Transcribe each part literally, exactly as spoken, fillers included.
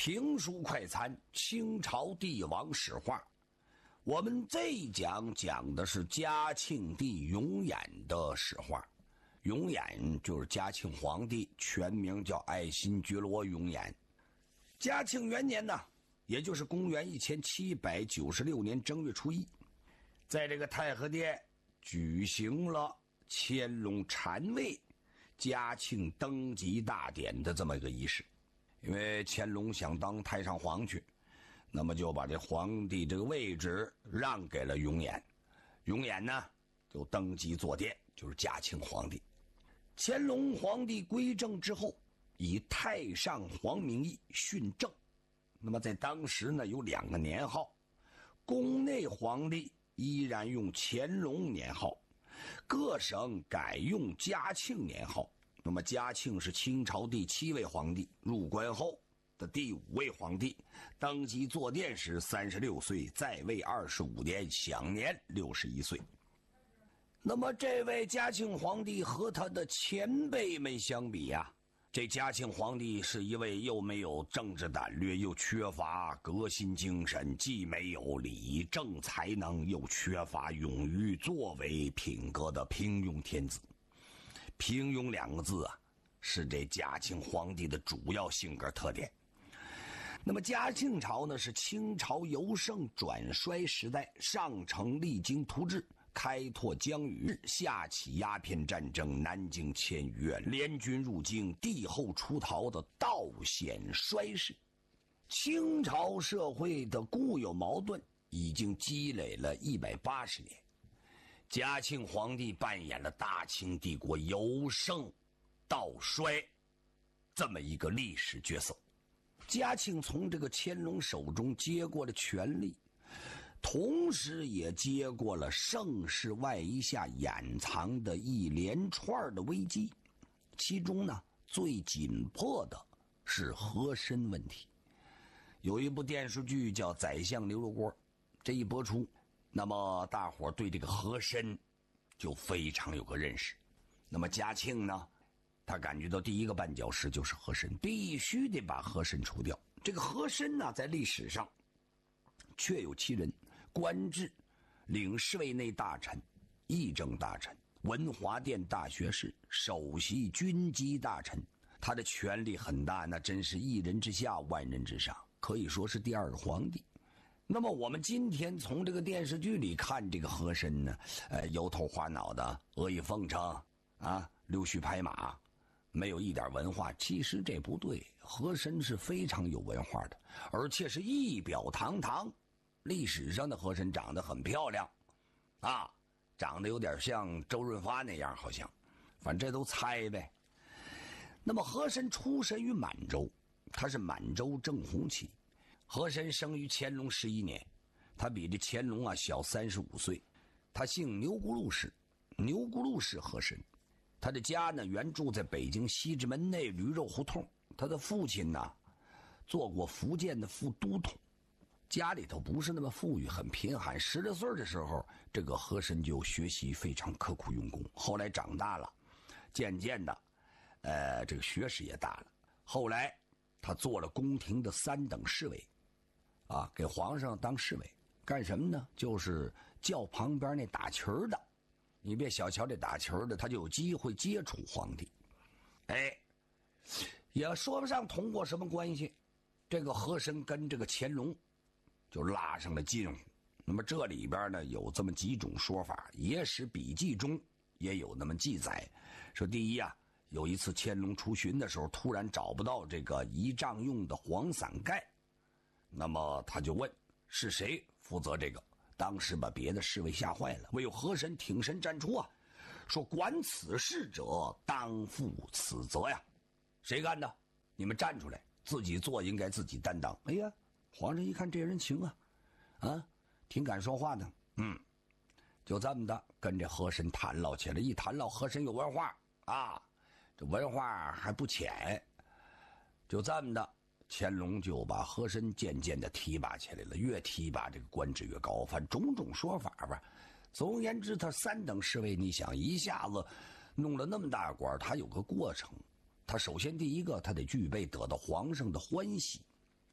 评书快餐，清朝帝王史话。我们这一讲讲的是嘉庆帝永琰的史话。永琰就是嘉庆皇帝，全名叫爱新觉罗永琰。嘉庆元年呢，也就是公元一千七百九十六年正月初一，在这个太和殿举行了乾隆禅位嘉庆登基大典的这么一个仪式。因为乾隆想当太上皇去，那么就把这皇帝这个位置让给了永琰。永琰呢就登基坐殿，就是嘉庆皇帝。乾隆皇帝归政之后，以太上皇名义训政。那么在当时呢有两个年号，宫内皇帝依然用乾隆年号，各省改用嘉庆年号。那么嘉庆是清朝第七位皇帝，入关后的第五位皇帝，登基坐殿时三十六岁，在位二十五年，享年六十一岁。那么这位嘉庆皇帝和他的前辈们相比呀、啊，这嘉庆皇帝是一位又没有政治胆略，又缺乏革新精神，既没有理政才能，又缺乏勇于作为品格的平庸天子。平庸两个字啊，是这嘉庆皇帝的主要性格特点。那么嘉庆朝呢，是清朝由盛转衰时代，上承励精图治，开拓疆域，下起鸦片战争，南京千余院，联军入京，帝后出逃的道险衰世。清朝社会的固有矛盾已经积累了一百八十年。嘉庆皇帝扮演了大清帝国由盛到衰这么一个历史角色。嘉庆从这个乾隆手中接过了权力，同时也接过了盛世外衣下掩藏的一连串的危机，其中呢最紧迫的是和珅问题。有一部电视剧叫《宰相刘罗锅》，这一播出，那么大伙对这个和珅就非常有个认识。那么嘉庆呢，他感觉到第一个绊脚石就是和珅，必须得把和珅除掉。这个和珅呢，在历史上确有其人，官至领侍卫内大臣、议政大臣、文华殿大学士、首席军机大臣，他的权力很大，那真是一人之下万人之上，可以说是第二个皇帝。那么我们今天从这个电视剧里看这个和珅呢，呃，油头花脑的，阿谀奉承啊，溜须拍马，没有一点文化。其实这不对，和珅是非常有文化的，而且是仪表堂堂。历史上的和珅长得很漂亮啊，长得有点像周润发那样，好像，反正这都猜呗。那么和珅出身于满洲，他是满洲正红旗。和珅生于乾隆十一年，他比这乾隆啊小三十五岁。他姓牛咕噜氏，牛咕噜氏和珅。他的家呢原住在北京西直门内驴肉胡同。他的父亲呢做过福建的副都统，家里头不是那么富裕，很贫寒。十来岁的时候，这个和珅就学习非常刻苦用功。后来长大了，渐渐的，呃，这个学识也大了。后来他做了宫廷的三等侍卫。啊，给皇上当侍卫，干什么呢？就是叫旁边那打旗儿的。你别小瞧这打旗儿的，他就有机会接触皇帝。哎，也说不上通过什么关系，这个和珅跟这个乾隆就拉上了近乎。那么这里边呢有这么几种说法，野史笔记中也有那么记载，说第一啊，有一次乾隆出巡的时候，突然找不到这个仪仗用的黄伞盖。那么他就问是谁负责这个，当时把别的侍卫吓坏了，唯有和珅挺身站出啊，说管此事者当负此责呀，谁干的？你们站出来，自己做应该自己担当。哎呀，皇上一看这人情啊，啊，挺敢说话的，嗯，就这么的跟这和珅谈唠起来。一谈唠，和珅有文化啊，这文化还不浅，就这么的。乾隆就把和珅渐渐的提拔起来了，越提拔这个官职越高，反正种种说法吧。总而言之，他三等侍卫，你想一下子弄了那么大官，他有个过程。他首先第一个，他得具备得到皇上的欢喜，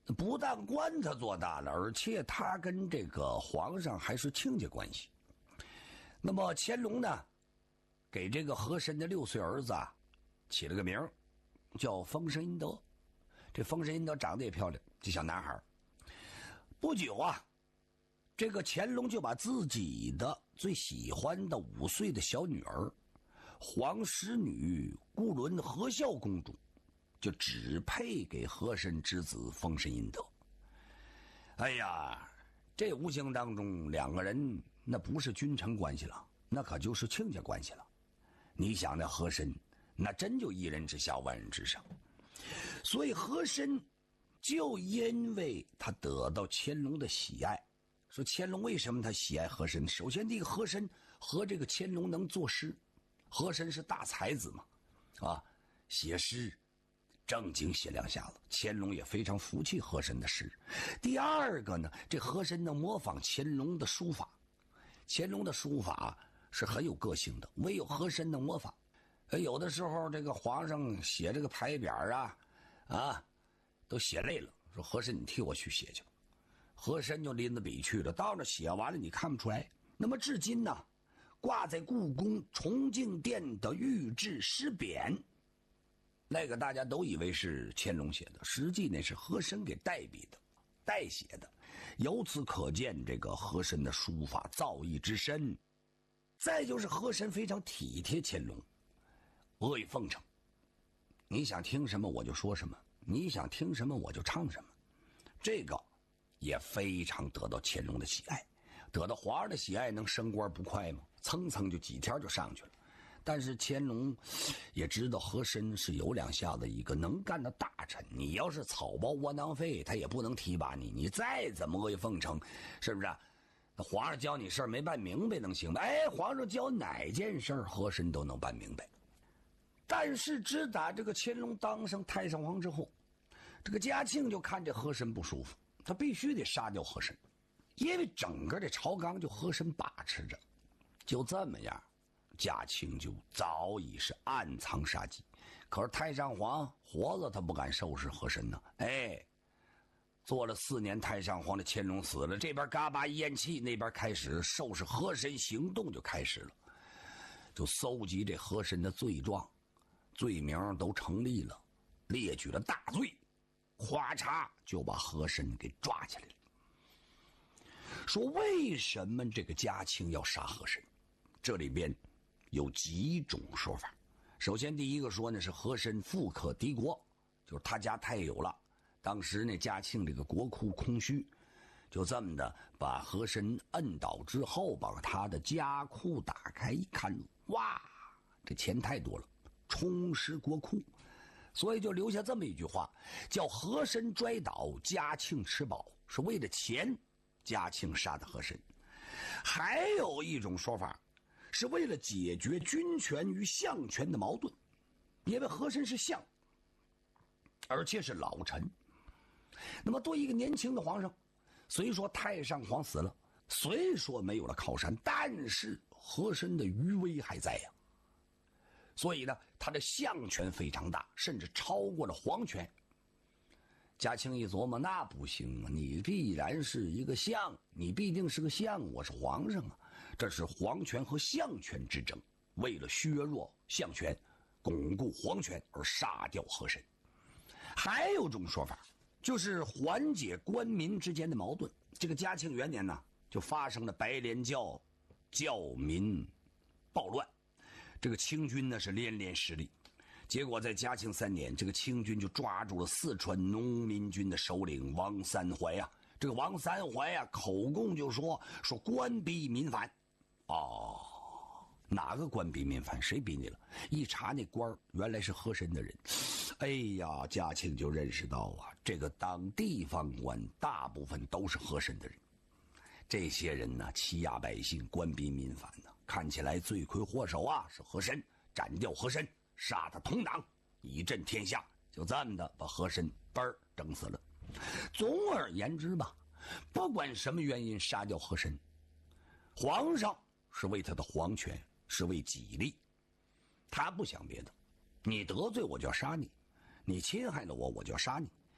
不但官他做大了，而且他跟这个皇上还是亲家关系。那么乾隆呢，给这个和珅的六岁儿子啊起了个名叫丰绅殷德。这丰绅殷德长得也漂亮，这小男孩。不久啊，这个乾隆就把自己的最喜欢的五岁的小女儿皇室女固伦和孝公主就指配给和珅之子丰绅殷德。哎呀，这无形当中两个人那不是君臣关系了，那可就是亲家关系了。你想那和珅那真就一人之下万人之上。所以和珅就因为他得到乾隆的喜爱，说乾隆为什么他喜爱和珅？首先第一个，和珅和这个乾隆能作诗，和珅是大才子嘛，啊，写诗正经写两下子，乾隆也非常服气和珅的诗。第二个呢，这和珅能模仿乾隆的书法，乾隆的书法是很有个性的，唯有和珅能模仿。有的时候这个皇上写这个牌匾啊啊都写累了，说和珅你替我去写去。和珅就拎着笔去了，到那写完了你看不出来。那么至今呢，挂在故宫崇敬殿的御制诗匾，那个大家都以为是乾隆写的，实际那是和珅给代笔的，代写的。由此可见这个和珅的书法造诣之深。再就是和珅非常体贴乾隆，阿谀奉承，你想听什么我就说什么，你想听什么我就唱什么。这个也非常得到乾隆的喜爱，得到皇上的喜爱能升官不快吗？蹭蹭就几天就上去了。但是乾隆也知道和珅是有两下子一个能干的大臣，你要是草包窝囊废他也不能提拔你，你再怎么阿谀奉承，是不是啊？皇上教你事儿没办明白能行吗？哎，皇上教哪件事儿和珅都能办明白。但是只打这个乾隆当上太上皇之后，这个嘉庆就看这和珅不舒服，他必须得杀掉和珅，因为整个这朝纲就和珅把持着。就这么样，嘉庆就早已是暗藏杀机。可是太上皇活着他不敢收拾和珅呢，哎，做了四年太上皇的乾隆死了，这边嘎巴一咽气，那边开始收拾和珅行动就开始了，就搜集这和珅的罪状，罪名都成立了，列举了大罪，咵嚓就把和珅给抓起来了。说为什么这个嘉庆要杀和珅？这里边有几种说法。首先第一个说呢，是和珅富可敌国，就是他家太有了，当时那嘉庆这个国库空虚，就这么的把和珅摁倒之后，把他的家库打开一看，哇，这钱太多了，充实国库，所以就留下这么一句话，叫和珅摔倒，嘉庆吃饱，是为了钱，嘉庆杀的和珅。还有一种说法，是为了解决军权与相权的矛盾，因为和珅是相，而且是老臣。那么对一个年轻的皇上，虽说太上皇死了，虽说没有了靠山，但是和珅的余威还在呀。所以呢，他的相权非常大，甚至超过了皇权。嘉庆一琢磨，那不行啊，你必然是一个相，你必定是个相，我是皇上啊，这是皇权和相权之争，为了削弱相权，巩固皇权而杀掉和珅。还有种说法，就是缓解官民之间的矛盾。这个嘉庆元年呢，就发生了白莲教教民暴乱，这个清军呢是连连失利。结果在嘉庆三年，这个清军就抓住了四川农民军的首领王三怀啊。这个王三怀啊，口供就说说官逼民反。哦，哪个官逼民反？谁逼你了？一查那官原来是和珅的人。哎呀，嘉庆就认识到啊，这个当地方官大部分都是和珅的人。这些人呢，欺压百姓，官逼民反呢，看起来罪魁祸首啊是和珅，斩掉和珅，杀他同党，以振天下，就这么的把和珅嘣儿整死了。总而言之吧，不管什么原因杀掉和珅，皇上是为他的皇权，是为己利，他不想别的。你得罪我就要杀你，你侵害了我我就要杀你。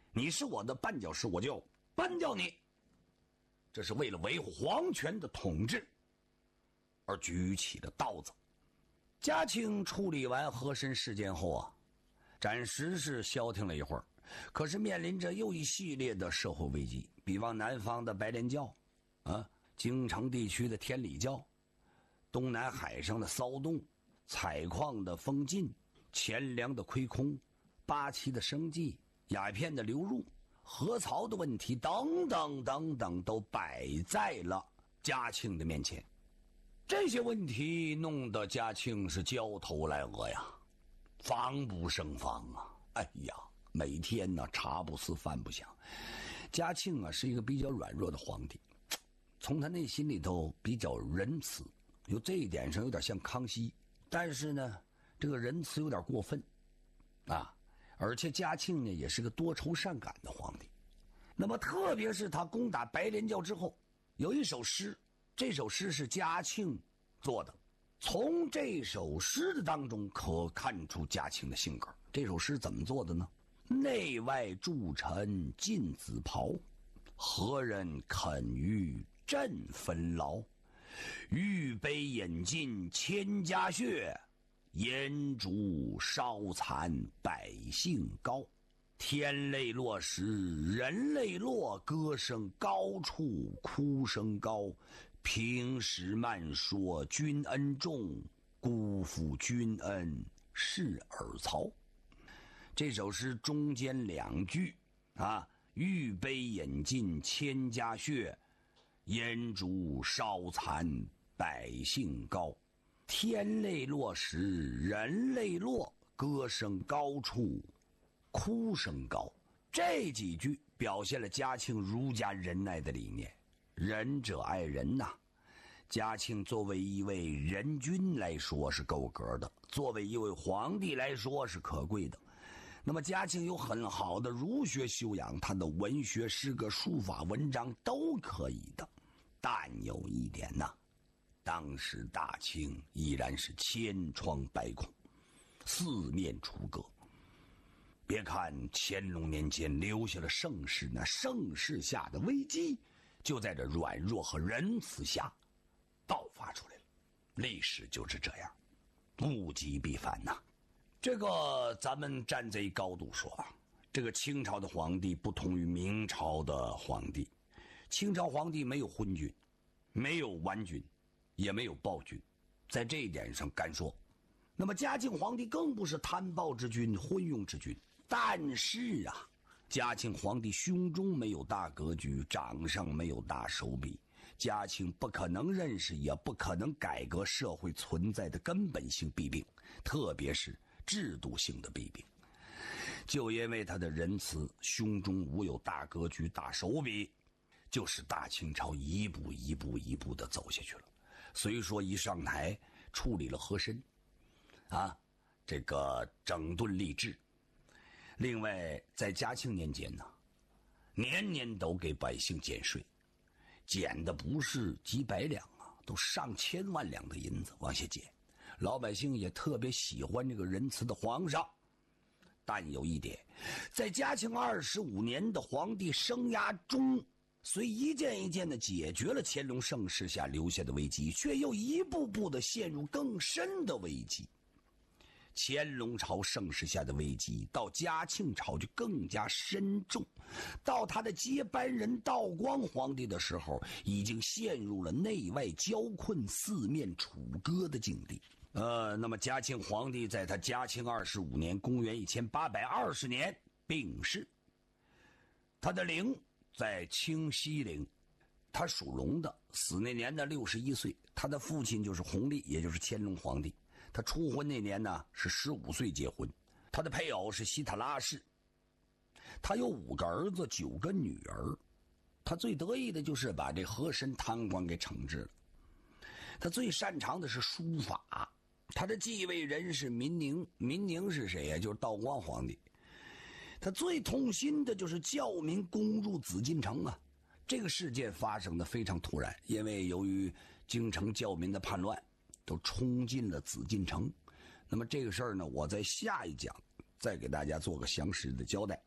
你是我的绊脚石，我就扳掉你。这是为了维护皇权的统治而举起了刀子。嘉庆处理完和珅事件后啊，暂时是消停了一会儿，可是面临着又一系列的社会危机，比方南方的白莲教啊，京城地区的天理教，东南海上的骚动，采矿的封禁，钱粮的亏空，八旗的生计，鸦片的流入，河槽的问题等等等等，都摆在了嘉庆的面前。这些问题弄得嘉庆是焦头烂额呀，防不胜防啊！哎呀，每天呢茶不思饭不想。嘉庆啊是一个比较软弱的皇帝，从他内心里头比较仁慈，有这一点上有点像康熙，但是呢这个仁慈有点过分啊。而且嘉庆呢也是个多愁善感的皇帝。那么特别是他攻打白莲教之后，有一首诗，这首诗是嘉庆做的，从这首诗的当中可看出嘉庆的性格。这首诗怎么做的呢？内外诸臣尽子袍，何人肯与朕分劳？玉杯饮尽千家血，烟烛烧残百姓高。天泪落时人泪落，歌声高处哭声高。平时慢说君恩重，辜负君恩是尔曹。这首诗中间两句啊，玉杯饮尽千家血，烟烛烧残百姓高。天泪落时人泪落，歌声高处哭声高。这几句表现了嘉庆儒家仁爱的理念，仁者爱人呐、啊。嘉庆作为一位仁君来说是够格的，作为一位皇帝来说是可贵的。那么嘉庆有很好的儒学修养，他的文学诗歌书法文章都可以的。但有一点呐、啊，当时大清依然是千疮百孔，四面楚歌。别看乾隆年间留下了盛世，那盛世下的危机就在这软弱和仁慈下爆发出来了。历史就是这样，物极必反呐、啊。这个咱们站在一高度说啊，这个清朝的皇帝不同于明朝的皇帝。清朝皇帝没有昏君，没有顽君，也没有暴君，在这一点上敢说。那么嘉庆皇帝更不是贪暴之君、昏庸之君。但是啊，嘉庆皇帝胸中没有大格局，掌上没有大手笔。嘉庆不可能认识，也不可能改革社会存在的根本性弊病，特别是制度性的弊病。就因为他的仁慈，胸中无有大格局、大手笔，就使大清朝一步一步一步的走下去了。虽说一上台处理了和珅啊，这个整顿吏治。另外在嘉庆年间呢，年年都给百姓减税，减的不是几百两啊，都上千万两的银子往下减。老百姓也特别喜欢这个仁慈的皇上。但有一点，在嘉庆二十五年的皇帝生涯中，虽一件一件的解决了乾隆盛世下留下的危机，却又一步步的陷入更深的危机。乾隆朝盛世下的危机到嘉庆朝就更加深重，到他的接班人道光皇帝的时候，已经陷入了内外交困、四面楚歌的境地。呃，那么嘉庆皇帝在他嘉庆二十五年，公元一千八百二十年病逝，他的陵在清西陵，他属龙的，死那年呢六十一岁。他的父亲就是弘历，也就是乾隆皇帝。他初婚那年呢是十五岁结婚，他的配偶是希塔拉氏。他有五个儿子，九个女儿。他最得意的就是把这和珅贪官给惩治了。他最擅长的是书法。他的继位人是民宁，民宁是谁呀？就是道光皇帝。他最痛心的就是教民攻入紫禁城啊！这个事件发生的非常突然，因为由于京城教民的叛乱，都冲进了紫禁城。那么这个事儿呢，我在下一讲再给大家做个详实的交代。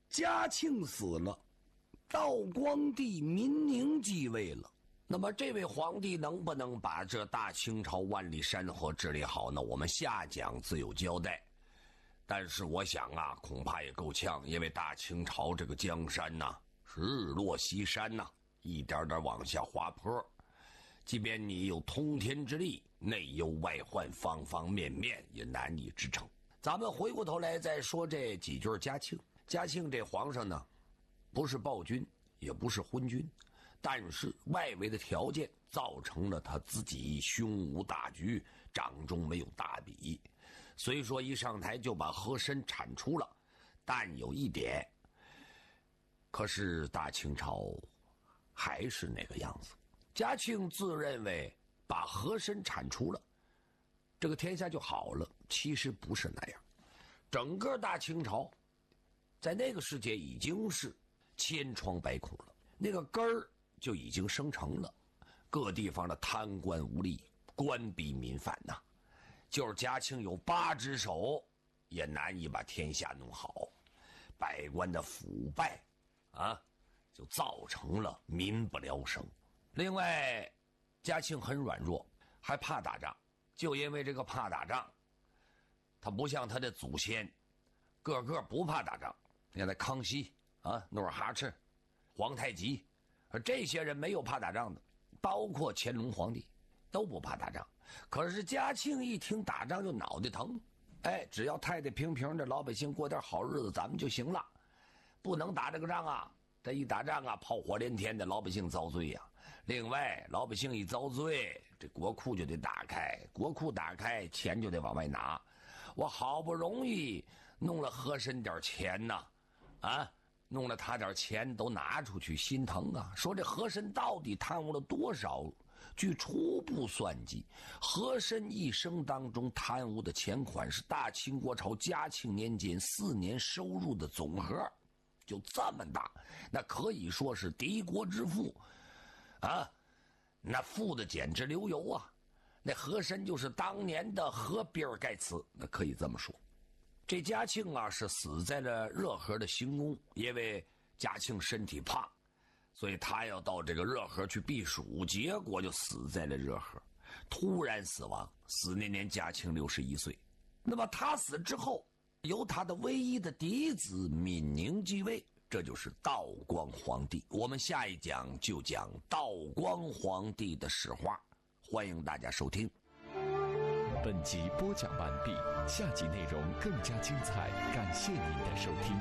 嘉庆死了，道光帝民宁继位了。那么这位皇帝能不能把这大清朝万里山河治理好呢？我们下讲自有交代。但是我想啊，恐怕也够呛，因为大清朝这个江山呐、啊，是日落西山呐、啊，一点点往下滑坡。即便你有通天之力，内忧外患，方方面面也难以支撑。咱们回过头来再说这几句嘉庆。嘉庆这皇上呢，不是暴君，也不是昏君，但是外围的条件造成了他自己胸无大局，掌中没有大笔。虽说一上台就把和珅铲除了，但有一点，可是大清朝还是那个样子。嘉庆自认为把和珅铲除了，这个天下就好了，其实不是那样。整个大清朝在那个时节已经是千疮百孔了，那个根儿就已经生成了，各地方的贪官污吏，官逼民反呐、啊。就是嘉庆有八只手，也难以把天下弄好，百官的腐败，啊，就造成了民不聊生。另外，嘉庆很软弱，还怕打仗，就因为这个怕打仗，他不像他的祖先，个个不怕打仗。你看那康熙啊、努尔哈赤、皇太极，这些人没有怕打仗的，包括乾隆皇帝都不怕打仗。可是嘉庆一听打仗就脑袋疼，哎，只要太太平平的，老百姓过点好日子，咱们就行了，不能打这个仗啊！这一打仗啊，炮火连天的，老百姓遭罪呀、啊。另外，老百姓一遭罪，这国库就得打开，国库打开，钱就得往外拿。我好不容易弄了和珅点钱呐、啊，啊，弄了他点钱都拿出去，心疼啊！说这和珅到底贪污了多少？据初步算计，和珅一生当中贪污的钱款是大清国朝嘉庆年间四年收入的总和，就这么大，那可以说是敌国之富啊！那富的简直流油啊！那和珅就是当年的和比尔盖茨，那可以这么说。这嘉庆啊是死在了热河的行宫，因为嘉庆身体胖，所以他要到这个热河去避暑，结果就死在了热河，突然死亡。死那年嘉庆六十一岁。那么他死之后，由他的唯一的嫡子敏宁继位，这就是道光皇帝。我们下一讲就讲道光皇帝的史话，欢迎大家收听。 本集播讲完毕，下集内容更加精彩，感谢您的收听。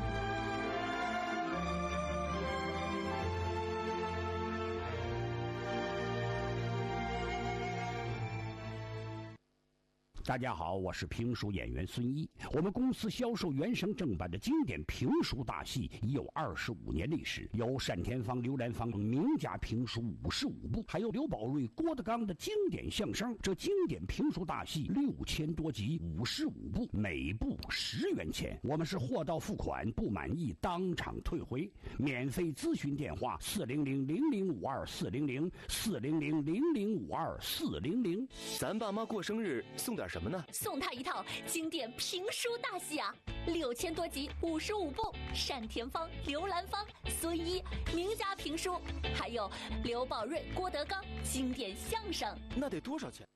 大家好，我是评书演员孙一。我们公司销售原声正版的经典评书大戏已有二十五年历史，有单田芳、刘兰芳名家评书五十五部，还有刘宝瑞、郭德纲的经典相声。这经典评书大戏六千多集，五十五部，每部十元钱。我们是货到付款，不满意当场退回。免费咨询电话：四零零零零五二四零零四零零零零五二四零零。 咱爸妈过生日送点什么呢？ 送他一套经典评书大戏啊，六千多集，五十五部，单田芳、刘兰芳、孙一名家评书，还有刘宝瑞、郭德纲经典相声。 那得多少钱？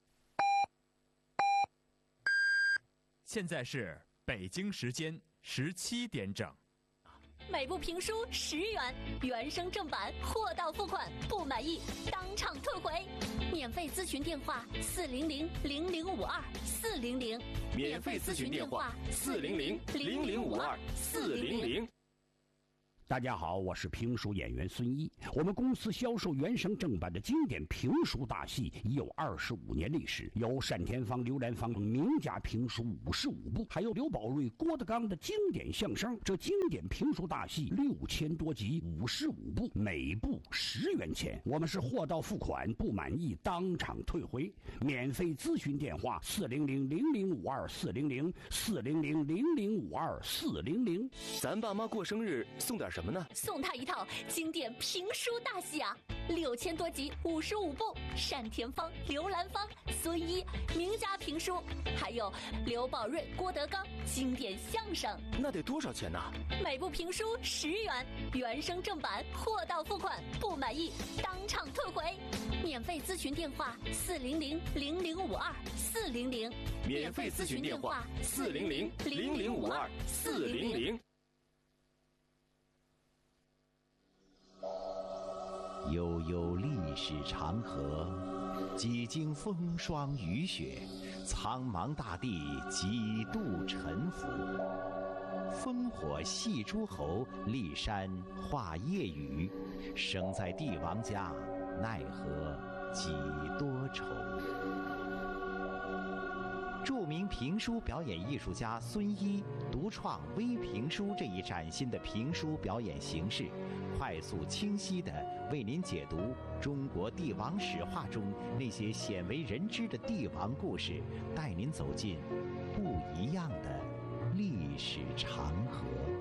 现在是北京时间十七点整。 每部评书十元，原声正版，货到付款，不满意当场退回。免费咨询电话：四零零零零五二四零零。 免费咨询电话：四零零零零五二四零零。 大家好，我是评书演员孙一。我们公司销售原声正版的经典评书大戏已有二十五年历史，有单田芳、刘兰芳名家评书五十五部，还有刘宝瑞、郭德纲的经典相声。这经典评书大戏六千多集，五十五部，每部十元钱。我们是货到付款，不满意当场退回。免费咨询电话：四零零零零五二四零零四零零零零五二四零零。 咱爸妈过生日送点什么呢？ 送他一套经典评书大戏啊，六千多集，五十五部，单田芳、刘兰芳、孙一名家评书，还有刘宝瑞、郭德纲经典相声。 那得多少钱呢？ 每部评书十元，原声正版，货到付款，不满意当场退回。免费咨询电话：四零零零零五二四零零。 免费咨询电话：四零零零零五二四零零。 悠悠历史长河，几经风霜雨雪，苍茫大地几度沉浮。烽火戏诸侯，骊山画夜雨。生在帝王家，奈何几多愁。著名评书表演艺术家孙一独创微评书这一崭新的评书表演形式，快速清晰地为您解读中国帝王史话中那些鲜为人知的帝王故事，带您走进不一样的历史长河。